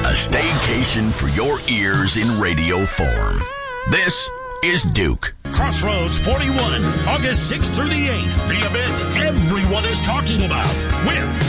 A staycation for your ears in radio form. This is Duke. Crossroads 41, August 6th through the 8th. The event everyone is talking about with